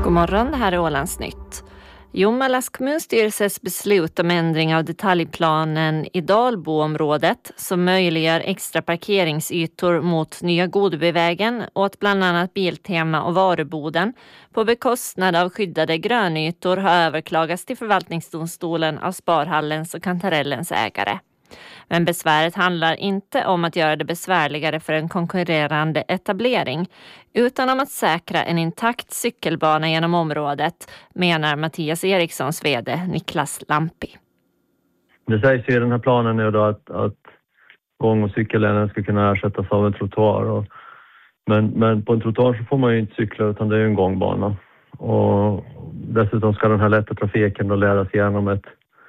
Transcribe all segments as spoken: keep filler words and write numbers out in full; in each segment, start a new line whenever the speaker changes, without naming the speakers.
God morgon, det här är Ålandsnytt. Jomalas kommunstyrelses beslut om ändring av detaljplanen i Dalboområdet som möjliggör extra parkeringsytor mot Nya Godebyvägen åt bland annat Biltema och Varuboden på bekostnad av skyddade grönytor har överklagats till förvaltningsdomstolen av Sparhallens och Kantarellens ägare. Men besväret handlar inte om att göra det besvärligare för en konkurrerande etablering utan om att säkra en intakt cykelbana genom området, menar Mattias Erikssons vd Niklas Lampi.
Det sägs i den här planen nu då att, att gång- och cykelleden ska kunna ersättas av en trottoar. Och, men, men på en trottoar så får man ju inte cykla utan det är ju en gångbana. Och dessutom ska den här lätta trafiken då ledas igenom ett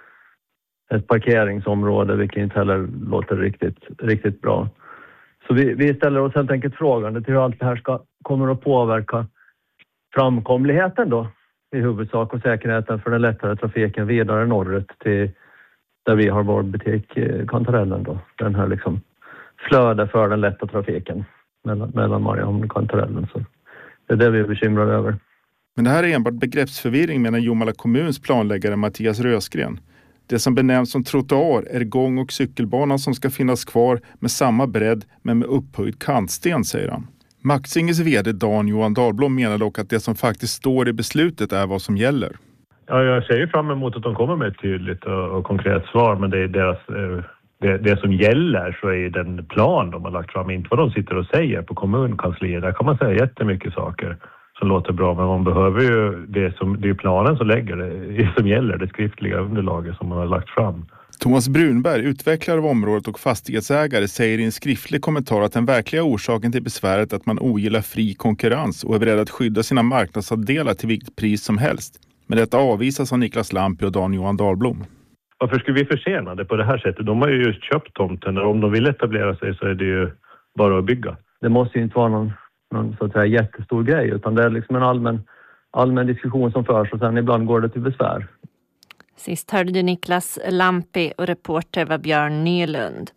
ett parkeringsområde, vilket inte heller låter riktigt, riktigt bra. Så vi, vi ställer oss helt enkelt frågan till hur allt det här ska, kommer att påverka framkomligheten då i huvudsak och säkerheten för den lättare trafiken vidare norrut till där vi har vår butik Kantarellen då. Den här liksom flöde för den lätta trafiken mellan, mellan Mariehamn och Kantarellen. Så det är det vi är bekymrade över.
Men det här är enbart begreppsförvirring, menar Jomala kommuns planläggare Mattias Rösgren. Det som benämns som trottoar är gång- och cykelbanan som ska finnas kvar med samma bredd men med upphöjd kantsten, säger han. Maxinges vd Dan Johan Dahlblom menar dock att det som faktiskt står i beslutet är vad som gäller.
Ja, jag ser ju fram emot att de kommer med ett tydligt och, och konkret svar, men det är deras, det, det som gäller så är ju den plan de har lagt fram, inte vad de sitter och säger på kommunkansliet. Där kan man säga jättemycket saker som låter bra, men man behöver ju det som det är planen som lägger det som gäller, det skriftliga underlaget som man har lagt fram.
Thomas Brunberg, utvecklare av området och fastighetsägare, säger i en skriftlig kommentar att den verkliga orsaken till besväret är att man ogillar fri konkurrens och är beredd att skydda sina marknadsandelar till vilket pris som helst. Men detta avvisas av Niklas Lampi och Dan Johan Dahlblom.
Varför skulle vi försena det på det här sättet? De har ju just köpt tomten och om de vill etablera sig så är det ju bara att bygga.
Det måste ju inte vara någon någon så att säga jättestor grej utan det är liksom en allmän, allmän diskussion som förs och sen ibland går det till besvär.
Sist hörde du Niklas Lampi och reporter var Björn Nylund.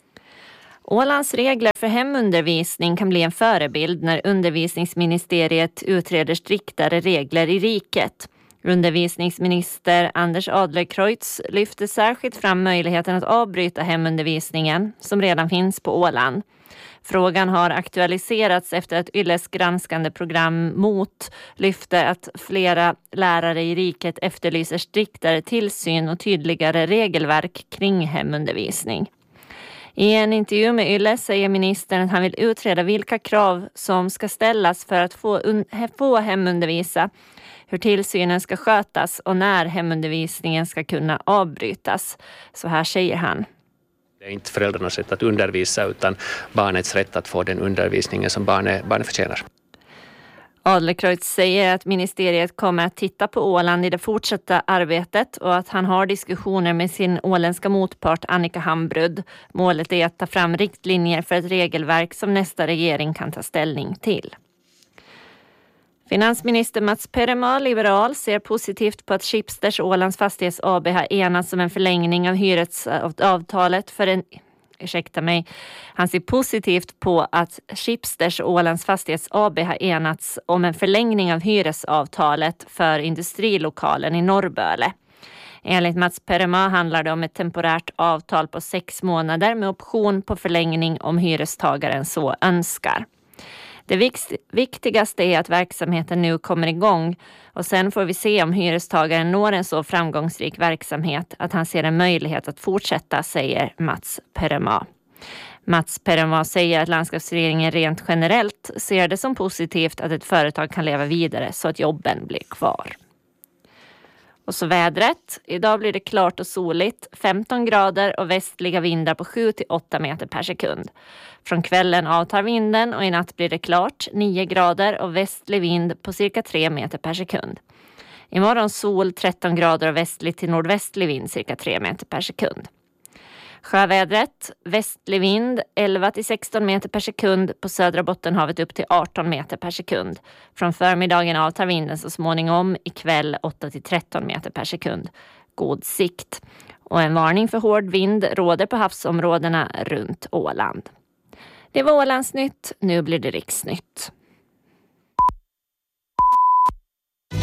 Ålands regler för hemundervisning kan bli en förebild när undervisningsministeriet utreder striktare regler i riket. Undervisningsminister Anders Adlercreutz lyfter särskilt fram möjligheten att avbryta hemundervisningen som redan finns på Åland. Frågan har aktualiserats efter att Ylles granskande program Mot lyfter att flera lärare i riket efterlyser striktare tillsyn och tydligare regelverk kring hemundervisning. I en intervju med Yle säger ministern att han vill utreda vilka krav som ska ställas för att få, un- få hemundervisa, hur tillsynen ska skötas och när hemundervisningen ska kunna avbrytas. Så här säger han.
Det är inte föräldrarnas rätt att undervisa utan barnets rätt att få den undervisningen som barnet, barnet förtjänar.
Adlercreutz säger att ministeriet kommer att titta på Åland i det fortsatta arbetet och att han har diskussioner med sin åländska motpart Annika Hambrud. Målet är att ta fram riktlinjer för ett regelverk som nästa regering kan ta ställning till. Finansminister Mats Perema, liberal, ser positivt på att Schibsters Ålands Fastighets A B har enats om en förlängning av hyresavtalet för en... Ursäkta mig. Han ser positivt på att Schibsters Ålands Fastighets A B har enats om en förlängning av hyresavtalet för industrilokalen i Norrböle. Enligt Mats Perema handlar det om ett temporärt avtal på sex månader med option på förlängning om hyrestagaren så önskar. Det viktigaste är att verksamheten nu kommer igång och sen får vi se om hyrestagaren når en så framgångsrik verksamhet att han ser en möjlighet att fortsätta, säger Mats Perema. Mats Perema säger att landskapsregeringen rent generellt ser det som positivt att ett företag kan leva vidare så att jobben blir kvar. Och så vädret. Idag blir det klart och soligt, femton grader och västliga vindar på sju till åtta meter per sekund. Från kvällen avtar vinden och i natt blir det klart, nio grader och västlig vind på cirka tre meter per sekund. Imorgon sol, tretton grader och västlig till nordvästlig vind cirka tre meter per sekund. Sjövädret, västlig vind elva till sexton meter per sekund, på södra Bottenhavet upp till arton meter per sekund. Från förmiddagen avtar vinden så småningom, ikväll åtta till tretton meter per sekund. God sikt. Och en varning för hård vind råder på havsområdena runt Åland. Det var Ålandsnytt, nu blir det riksnytt.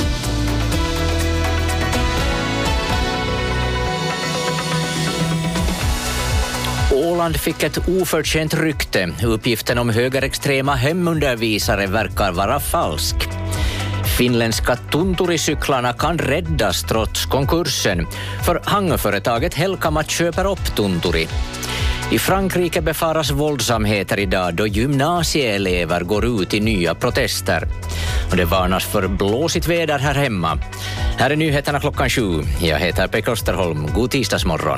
Åland fick ett oförtjänt rykte. Uppgiften om högerextrema hemundervisare verkar vara falsk. Finländska tunturicyklarna kan räddas trots konkursen, för hangföretaget Helkama köper upp tunturi. I Frankrike befaras våldsamheter idag då gymnasieelever går ut i nya protester. Och det varnas för blåsigt väder här hemma. Här är nyheterna klockan sju. Jag heter Pekka Österholm. God tisdagsmorgon.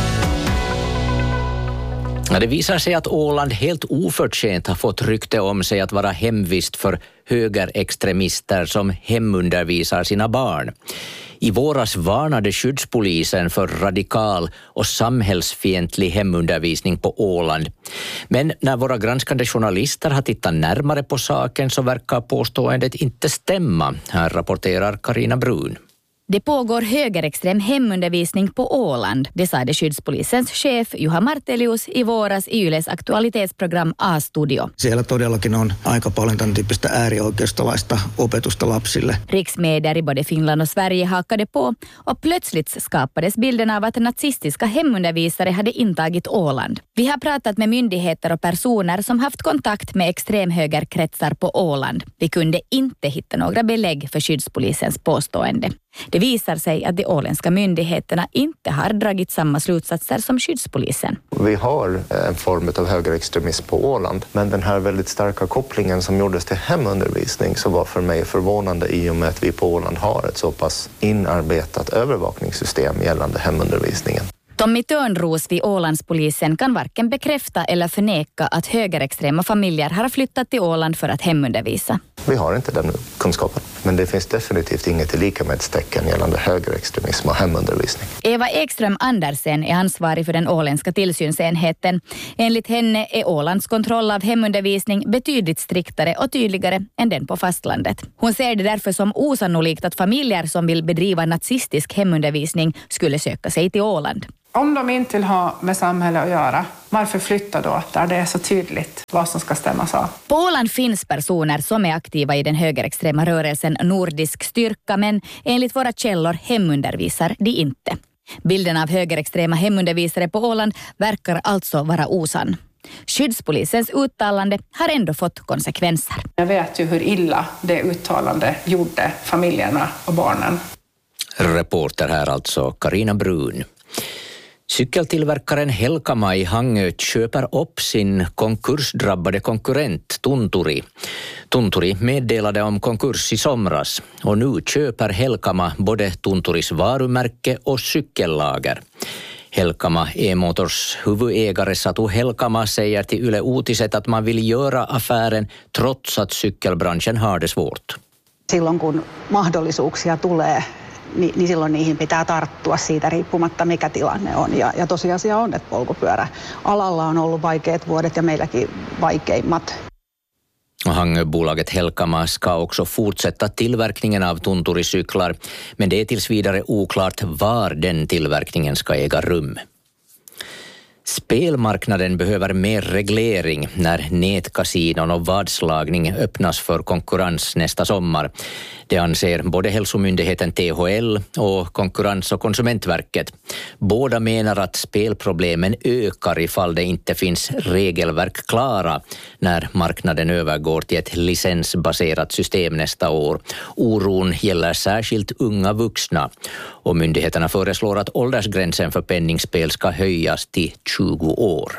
Det visar sig att Åland helt oförtjänt har fått rykte om sig att vara hemvist för högerextremister som hemundervisar sina barn. I våras varnade skyddspolisen för radikal och samhällsfientlig hemundervisning på Åland. Men när våra granskande journalister har tittat närmare på saken så verkar påståendet inte stämma. Här rapporterar Carina Brun.
Det pågår högerextrem hemundervisning på Åland, det sa det skyddspolisens chef Juha Martelius i våras i Yles aktualitetsprogram A-studio.
Siellä todellakin on aika paljon tämän tyyppistä äärioikeistolaista opetusta lapsille.
Riksmedier i både Finland och Sverige hakade på och plötsligt skapades bilden av att nazistiska hemundervisare hade intagit Åland. Vi har pratat med myndigheter och personer som haft kontakt med extremhögerkretsar på Åland. Vi kunde inte hitta några belägg för skyddspolisens påstående. Det visar sig att de åländska myndigheterna inte har dragit samma slutsatser som skyddspolisen.
Vi har en form av högerextremism på Åland, men den här väldigt starka kopplingen som gjordes till hemundervisning så var för mig förvånande i och med att vi på Åland har ett så pass inarbetat övervakningssystem gällande hemundervisningen.
Tommy Törnros vid Ålandspolisen kan varken bekräfta eller förneka att högerextrema familjer har flyttat till Åland för att hemundervisa.
Vi har inte den kunskapen, men det finns definitivt inget likamedstecken gällande högerextremism och hemundervisning.
Eva Ekström Andersen är ansvarig för den åländska tillsynsenheten. Enligt henne är Ålands kontroll av hemundervisning betydligt striktare och tydligare än den på fastlandet. Hon ser det därför som osannolikt att familjer som vill bedriva nazistisk hemundervisning skulle söka sig till Åland.
Om de inte vill ha med samhället att göra, varför flytta då där det är så tydligt vad som ska stämmas av?
På Åland finns personer som är aktiva i den högerextrema rörelsen Nordisk styrka, men enligt våra källor hemundervisar de inte. Bilden av högerextrema hemundervisare på Åland verkar alltså vara osann. Skyddspolisens uttalande har ändå fått konsekvenser.
Jag vet ju hur illa det uttalande gjorde familjerna och barnen.
Reporter här alltså Carina Brun. Cykeltillverkaren Helkama i Hangö köper upp sin konkursdrabbade konkurrent Tunturi. Tunturi meddelade om konkurs i somras och nu köper Helkama både Tunturis varumärke och cykellager. Helkama E-motors huvudägare Satu Helkama säger till Yle Uutiset att man vill göra affären trots att cykelbranschen har det svårt.
Silloin kun mahdollisuuksia tulee, Niin, niin silloin niihin pitää tarttua siitä riippumatta, mikä tilanne on. Ja, ja tosiasia on, että polkupyöräalalla on ollut vaikeat vuodet ja meilläkin vaikeimmat.
Hangöbolaget Helkama ska också fortsätta tillverkningen av tunturicyklar, men det är tills vidare oklart var den tillverkningen ska äga rum. Spelmarknaden behöver mer reglering när nätkasinon och vadslagning öppnas för konkurrens nästa sommar. Det anser både hälsomyndigheten T H L och Konkurrens- och konsumentverket. Båda menar att spelproblemen ökar ifall det inte finns regelverk klara när marknaden övergår till ett licensbaserat system nästa år. Oron gäller särskilt unga vuxna och myndigheterna föreslår att åldersgränsen för penningspel ska höjas till tjugo år.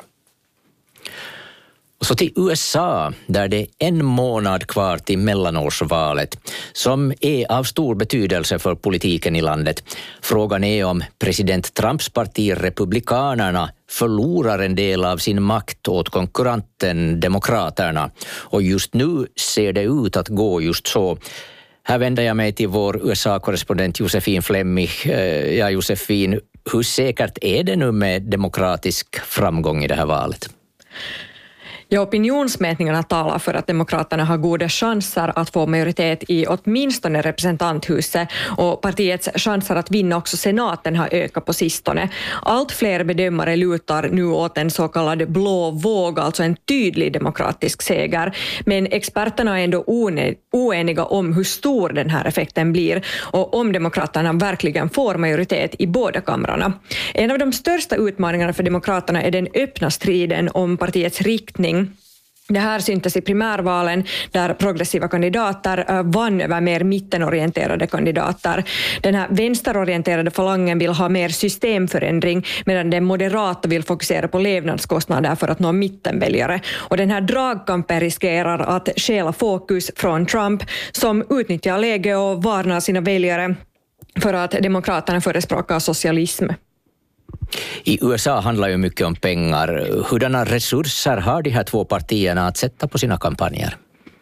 Och så till U S A, där det är en månad kvar till mellanårsvalet som är av stor betydelse för politiken i landet. Frågan är om president Trumps parti Republikanerna förlorar en del av sin makt åt konkurrenten Demokraterna. Och just nu ser det ut att gå just så. Här vänder jag mig till vår U S A-korrespondent Josefin Flemmig. Ja, Josefin, hur säkert är det nu med demokratisk framgång i det här valet?
Ja, opinionsmätningarna talar för att Demokraterna har goda chanser att få majoritet i åtminstone representanthuset, och partiets chanser att vinna också senaten har ökat på sistone. Allt fler bedömare lutar nu åt en så kallad blå våg, alltså en tydlig demokratisk seger. Men experterna är ändå oeniga om hur stor den här effekten blir och om Demokraterna verkligen får majoritet i båda kamrarna. En av de största utmaningarna för Demokraterna är den öppna striden om partiets riktning. Det här syntes i primärvalen där progressiva kandidater vann över mer mittenorienterade kandidater. Den här vänsterorienterade falangen vill ha mer systemförändring, medan den moderata vill fokusera på levnadskostnader för att nå mittenväljare. Och den här dragkampen riskerar att stjäla fokus från Trump, som utnyttjar läget och varnar sina väljare för att Demokraterna förespråkar socialism.
I U S A handlar ju mycket om pengar. Hurdana resurser har de här två partierna att sätta på sina kampanjer?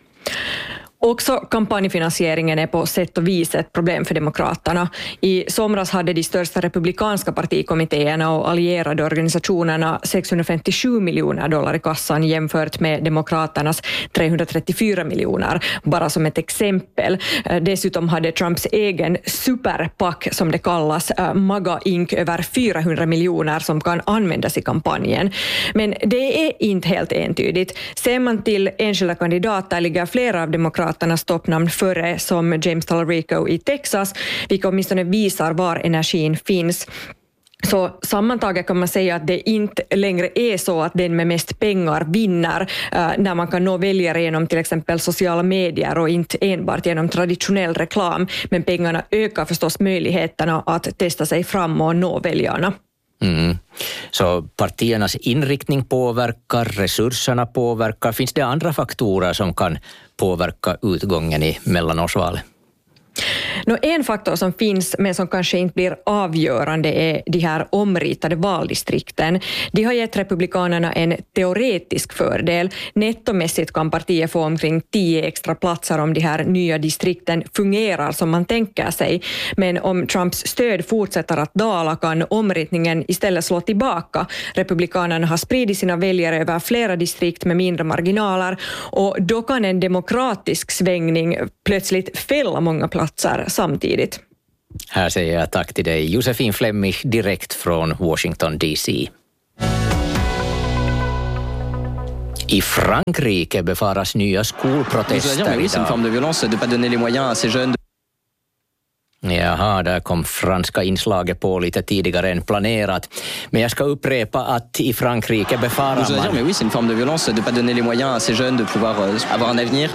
Också kampanjfinansieringen är på sätt och vis ett problem för Demokraterna. I somras hade de största republikanska partikommittéerna och allierade organisationerna sexhundrafemtiosju miljoner dollar i kassan jämfört med Demokraternas trehundratrettiofyra miljoner, bara som ett exempel. Dessutom hade Trumps egen superpack, som det kallas, MAGA Incorporated, över fyrahundra miljoner som kan användas i kampanjen. Men det är inte helt entydigt. Ser man till enskilda kandidater ligger flera av Demokraterna toppnamn före, som James Talarico i Texas, vilka åtminstone visar var energin finns. Så sammantaget kan man säga att det inte längre är så att den med mest pengar vinner uh, när man kan nå väljare genom till exempel sociala medier och inte enbart genom traditionell reklam. Men pengarna ökar förstås möjligheterna att testa sig fram och nå väljarna.
Mm. Så partiernas inriktning påverkar, resurserna påverkar. Finns det andra faktorer som kan påverka utgången i mellanårsvalet?
Nå, en faktor som finns men som kanske inte blir avgörande är de här omritade valdistrikten. De har gett republikanerna en teoretisk fördel. Nettomässigt kan partiet få omkring tio extra platser om de här nya distrikten fungerar som man tänker sig. Men om Trumps stöd fortsätter att dala kan omritningen istället slå tillbaka. Republikanerna har spridit sina väljare över flera distrikt med mindre marginaler, och då kan en demokratisk svängning plötsligt fälla många platser samtidigt.
Här säger jag tack till dig, Josefin Flemmich, direkt från Washington D C. I Frankrike befaras nya skolprotester idag. Jaha, där kom franska inslaget på lite tidigare än planerat. Men jag ska upprepa att i Frankrike befarar man...
Mais oui, c'est une forme de violence de pas donner les moyens à ces jeunes de pouvoir avoir un avenir.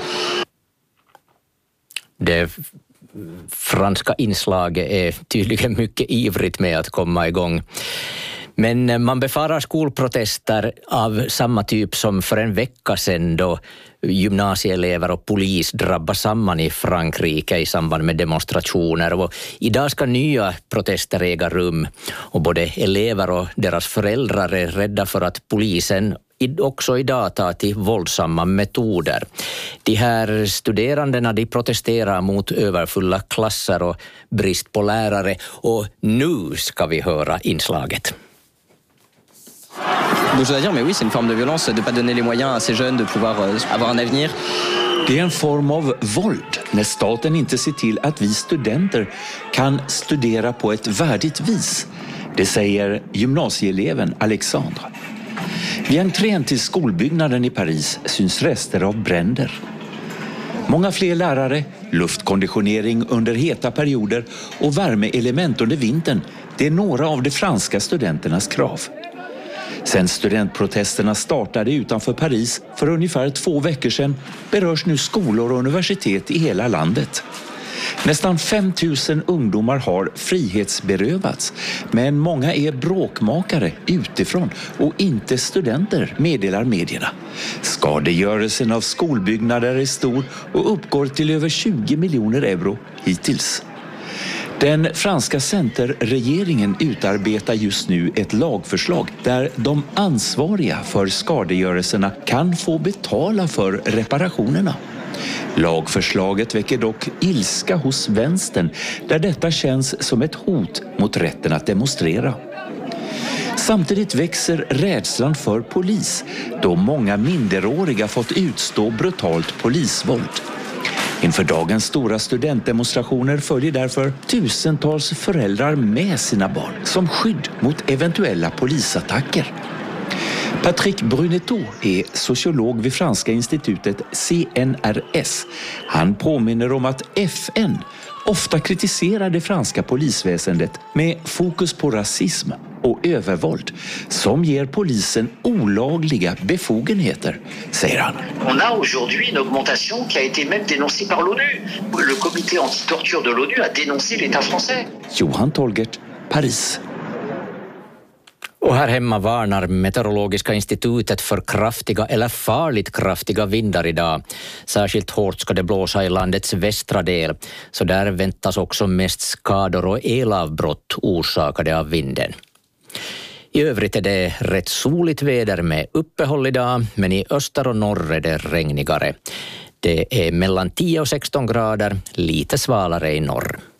Det franska inslaget är tydligen mycket ivrigt med att komma igång. Men man befarar skolprotester av samma typ som för en vecka sedan, då gymnasieelever och polis drabbas samman i Frankrike i samband med demonstrationer. Och idag ska nya protester äga rum, och både elever och deras föräldrar är rädda för att polisen också idag tar till våldsamma metoder. De här studerandena, de protesterar mot överfulla klasser och brist på lärare, och nu ska vi höra inslaget.
Donc je dois dire, mais oui, c'est une forme de violence de pas donner les moyens à ces jeunes de pouvoir avoir un avenir.
Det är en form av våld när staten inte ser till att vi studenter kan studera på ett värdigt vis. Det säger gymnasieeleven Alexandre. Vid entrén till skolbyggnaden i Paris syns rester av bränder. Många fler lärare, luftkonditionering under heta perioder och värmeelement under vintern, det är några av de franska studenternas krav. Sen studentprotesterna startade utanför Paris för ungefär två veckor sedan berörs nu skolor och universitet i hela landet. Nästan fem tusen ungdomar har frihetsberövats, men många är bråkmakare utifrån och inte studenter, meddelar medierna. Skadegörelsen av skolbyggnader är stor och uppgår till över tjugo miljoner euro hittills. Den franska centerregeringen utarbetar just nu ett lagförslag där de ansvariga för skadegörelserna kan få betala för reparationerna. Lagförslaget väcker dock ilska hos vänstern, där detta känns som ett hot mot rätten att demonstrera. Samtidigt växer rädslan för polis då många minderåriga fått utstå brutalt polisvåld. Inför dagens stora studentdemonstrationer följer därför tusentals föräldrar med sina barn som skydd mot eventuella polisattacker. Patrick Brunetto är sociolog vid franska institutet C N R S. Han påminner om att F N ofta kritiserar det franska polisväsendet med fokus på rasism och övervåld som ger polisen olagliga befogenheter, säger han.
On a aujourd'hui une augmentation qui a été même dénoncée par l'ONU. Le comité anti-torture de l'ONU a dénoncé l'État français.
Johan Tolgert, Paris.
Och här hemma varnar Meteorologiska institutet för kraftiga eller farligt kraftiga vindar idag. Särskilt hårt ska det blåsa i landets västra del, så där väntas också mest skador och elavbrott orsakade av vinden. I övrigt är det rätt soligt väder med uppehåll idag, men i öster och norr är det regnigare. Det är mellan tio och sexton grader, lite svalare i norr.